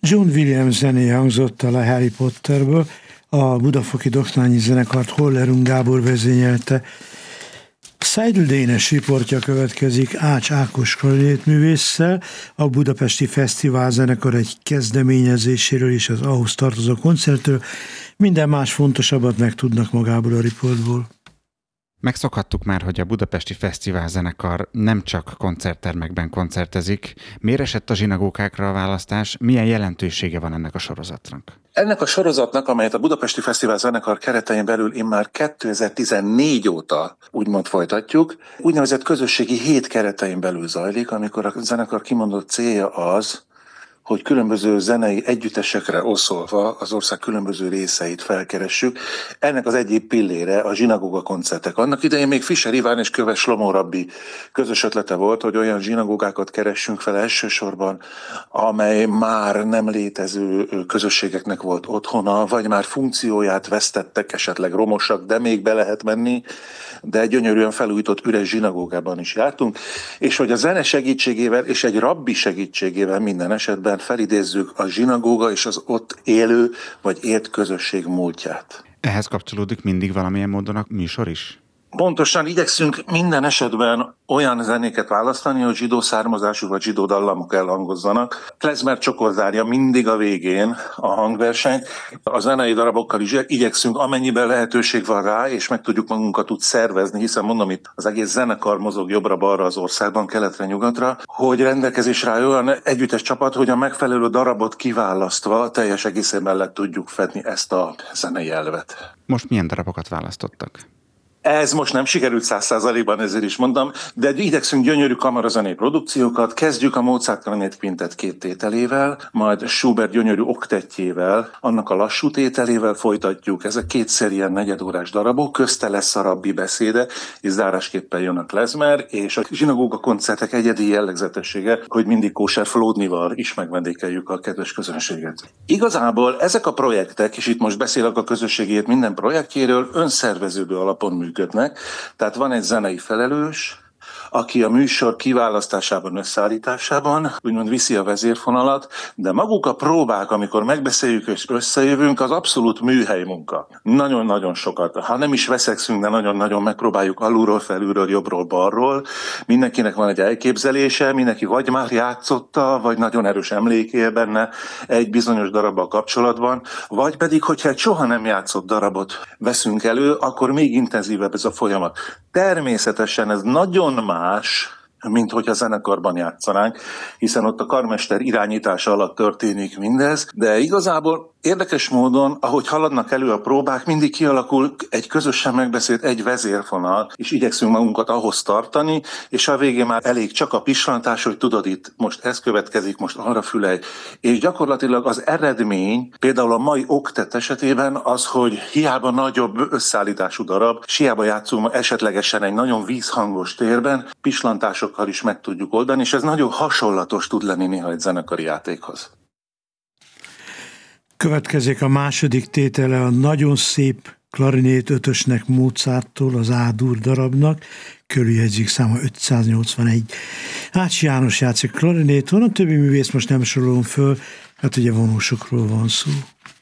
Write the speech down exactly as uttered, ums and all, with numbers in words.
John Williams zenéje hangzott el a Harry Potterből, a Budafoki Doknányi Zenekart Hollerung Gábor vezényelte. Seidl Dénes riportja következik Ács Ákos klarinétművésszel, a Budapesti Fesztivál Zenekar egy kezdeményezéséről és az ahhoz tartozó koncertről. Minden más fontosabbat megtudnak magából a riportból. Megszokhattuk már, hogy a Budapesti Fesztivál Zenekar nem csak koncerttermekben koncertezik. Miért esett a zsinagógákra a választás? Milyen jelentősége van ennek a sorozatnak? Ennek a sorozatnak, amelyet a Budapesti Fesztivál Zenekar keretein belül immár kétezer-tizennégy óta úgymond folytatjuk, úgynevezett közösségi hét keretein belül zajlik, amikor a zenekar kimondott célja az, hogy különböző zenei együttesekre oszolva az ország különböző részeit felkeressük. Ennek az egyik pillére a zsinagóga koncertek. Annak idején még Fischer Iván és Köves Slomó rabbi közös ötlete volt, hogy olyan zsinagógákat keressünk fel elsősorban, amely már nem létező közösségeknek volt otthona, vagy már funkcióját vesztettek, esetleg romosak, de még be lehet menni, de gyönyörűen felújított üres zsinagógában is jártunk, és hogy a zene segítségével és egy rabbi segítségével minden esetben felidézzük a zsinagóga és az ott élő vagy élt közösség múltját. Ehhez kapcsolódik mindig valamilyen módon a műsor is? Pontosan igyekszünk minden esetben olyan zenéket választani, hogy zsidó származású vagy zsidó dallamok elhangozzanak. Klezmer csokor zárja mindig a végén a hangversenyt. A zenei darabokkal is igyekszünk, amennyiben lehetőség van rá, és meg tudjuk magunkat úgy szervezni, hiszen mondom, itt az egész zenekar mozog jobbra-balra az országban, keletre-nyugatra, hogy rendelkezésre áll olyan együttes csapat, hogy a megfelelő darabot kiválasztva teljes egészében mellett tudjuk fedni ezt a zenei elvet. Most milyen darabokat választottak? Ez most nem sikerült száz százalékban, ezért is mondom, de igyekszünk gyönyörű kamarazenei produkciókat. Kezdjük a Mozart Klarinét Quintet két tételével, majd Schubert gyönyörű oktettjével, annak a lassú tételével folytatjuk. Ezek kétszer ilyen negyedórás darabok, közte lesz a rabbi beszéde, és zárásképpen jön a klezmer, és a zsinagóga koncertek egyedi jellegzetessége, hogy mindig kóser flódnival is megvendékeljük a kedves közönséget. Igazából ezek a projektek, és itt most beszélek a közösségért minden projektjéről, önszerveződő alapon működnek. Tehát van egy zenei felelős, aki a műsor kiválasztásában, összeállításában úgymond viszi a vezérfonalat, de maguk a próbák, amikor megbeszéljük és összejövünk, az abszolút műhely munka. Nagyon-nagyon sokat. Ha nem is veszekszünk, de nagyon-nagyon megpróbáljuk alulról, felülről, jobbról, balról. Mindenkinek van egy elképzelése, mindenki vagy már játszotta, vagy nagyon erős emlékél benne egy bizonyos darabbal kapcsolatban, vagy pedig, hogyha egy soha nem játszott darabot veszünk elő, akkor még intenzívebb ez a folyamat. Természetesen ez nagyon más, mint hogyha zenekarban játszanánk, hiszen ott a karmester irányítása alatt történik mindez, de igazából érdekes módon, ahogy haladnak elő a próbák, mindig kialakul egy közösen megbeszélt egy vezérfonal, és igyekszünk magunkat ahhoz tartani, és a végén már elég csak a pislantás, hogy tudod, itt most ez következik, most arra fülelj, és gyakorlatilag az eredmény, például a mai oktet esetében az, hogy hiába nagyobb összeállítású darab, s hiába játszunk esetlegesen egy nagyon vízhangos térben, pislantásokkal is meg tudjuk oldani, és ez nagyon hasonlatos tud lenni néha egy zenekari játékhoz. Következik a második tétele a nagyon szép klarinét ötösnek Mozarttól, az A-dur darabnak, körüljegyzik száma ötszáznyolcvanegy. Ácsi János játszik klarinéton, a többi művész most nem sorolom föl, hát ugye vonósokról van szó.